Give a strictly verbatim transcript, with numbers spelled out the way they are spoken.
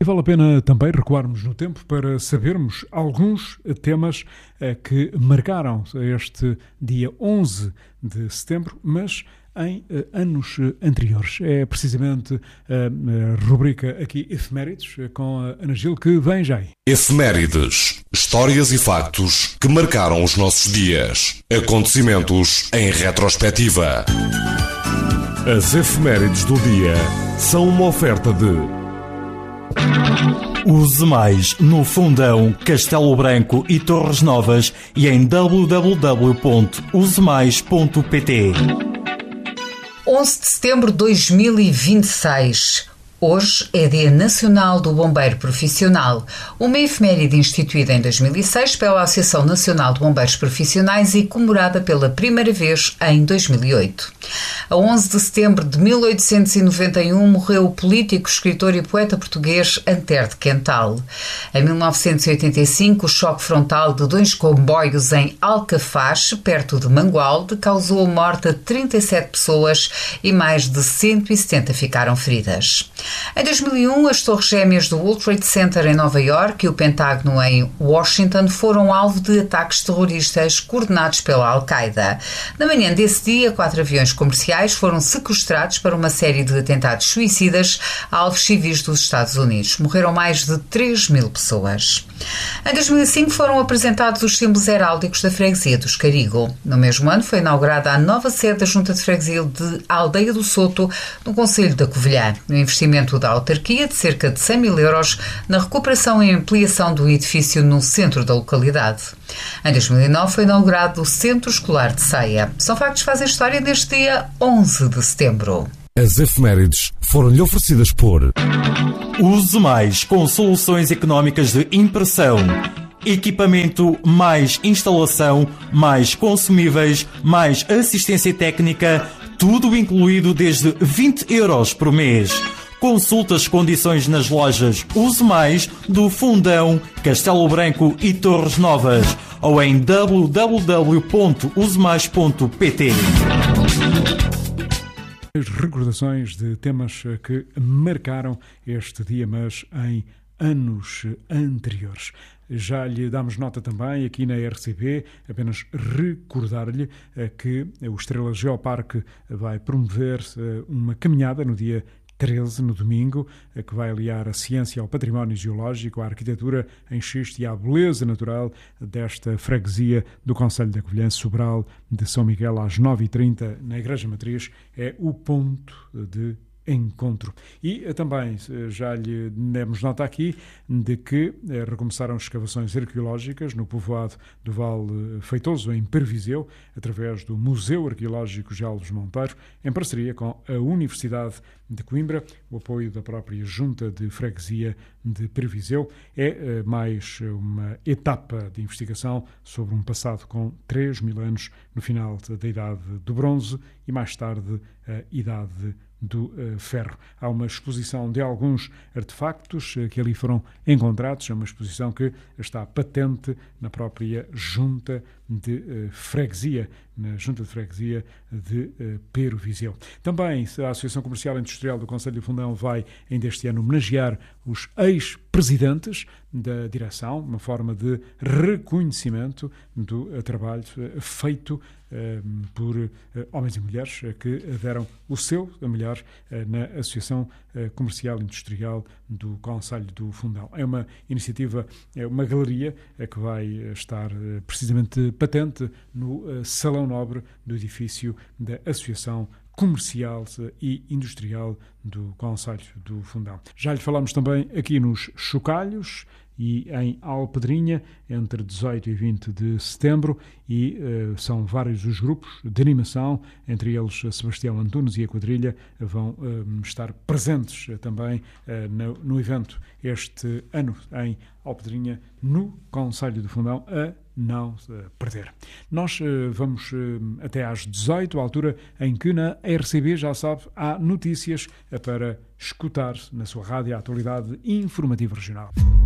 E vale a pena também recuarmos no tempo para sabermos alguns temas eh, que marcaram este dia onze de setembro, mas em eh, anos anteriores. É precisamente a, a rubrica aqui Efemérides, com a Ana Gil, que vem já aí. Efemérides, histórias e factos que marcaram os nossos dias. Acontecimentos em retrospectiva. As efemérides do dia são uma oferta de... Use mais no Fundão, Castelo Branco e Torres Novas e em w w w ponto use mais ponto p t. onze de setembro de dois mil e vinte e seis. Hoje é Dia Nacional do Bombeiro Profissional, uma efeméride instituída em dois mil e seis pela Associação Nacional de Bombeiros Profissionais e comemorada pela primeira vez em dois mil e oito. A onze de setembro de mil oitocentos e noventa e um morreu o político, escritor e poeta português Antero de Quental. Em mil novecentos e oitenta e cinco, o choque frontal de dois comboios em Alcafaz, perto de Mangualde, causou a morte a trinta e sete pessoas e mais de cento e setenta ficaram feridas. Em dois mil e um, as torres gêmeas do World Trade Center em Nova Iorque e o Pentágono em Washington foram alvo de ataques terroristas coordenados pela Al-Qaeda. Na manhã desse dia, quatro aviões comerciais foram sequestrados para uma série de atentados suicidas a alvos civis dos Estados Unidos. Morreram mais de três mil pessoas. Em dois mil e cinco foram apresentados os símbolos heráldicos da freguesia dos Carigo. No mesmo ano foi inaugurada a nova sede da Junta de Freguesia de Aldeia do Soto, no concelho da Covilhã. O investimento da autarquia de cerca de cem mil euros na recuperação e ampliação do edifício no centro da localidade. Em dois mil e nove foi inaugurado o Centro Escolar de Ceia. São factos que fazem história neste dia onze de setembro. As efemérides foram-lhe oferecidas por... Use mais com soluções económicas de impressão. Equipamento mais instalação, mais consumíveis, mais assistência técnica, tudo incluído desde vinte euros por mês. Consulte as condições nas lojas Use Mais do Fundão, Castelo Branco e Torres Novas ou em w w w ponto use mais ponto p t. As recordações de temas que marcaram este dia, mas em anos anteriores. Já lhe damos nota também aqui na R C B, apenas recordar-lhe que o Estrela Geoparque vai promover uma caminhada no dia treze, no domingo, que vai aliar a ciência ao património geológico, à arquitetura em xisto e à beleza natural desta freguesia do concelho da Covilhã, Sobral de São Miguel, às nove e trinta, na Igreja Matriz. É o ponto de encontro. E também já lhe demos nota aqui de que recomeçaram escavações arqueológicas no povoado do Vale Feitoso, em Perviseu, através do Museu Arqueológico Jalves Monteiro, em parceria com a Universidade de Coimbra. O apoio da própria Junta de Freguesia de Perviseu é mais uma etapa de investigação sobre um passado com três mil anos, no final da Idade do Bronze e mais tarde a Idade do uh, Ferro. Há uma exposição de alguns artefactos uh, que ali foram encontrados, é uma exposição que está patente na própria Junta de uh, Freguesia, na Junta de Freguesia de uh, Perviseu. Também a Associação Comercial e Industrial do Concelho de Fundão vai, ainda este ano, homenagear os ex-presidentes da direção, uma forma de reconhecimento do uh, trabalho uh, feito uh, por uh, homens e mulheres uh, que deram o seu a melhor uh, na Associação uh, Comercial e Industrial do Concelho do Fundão. É uma iniciativa, é uma galeria uh, que vai uh, estar uh, precisamente patente no uh, Salão Nobre do edifício da Associação Comercial e Industrial do Concelho do Fundão. Já lhe falamos também aqui nos Chocalhos e em Alpedrinha, entre dezoito e vinte de setembro, e uh, são vários os grupos de animação, entre eles Sebastião Antunes e a Quadrilha, vão uh, estar presentes uh, também uh, no, no evento este ano em Alpedrinha, no Concelho do Fundão, a não uh, perder. Nós uh, vamos uh, até às dezoito, a altura em que na R C B, já sabe, há notícias uh, para escutar na sua rádio, a atualidade informativa regional.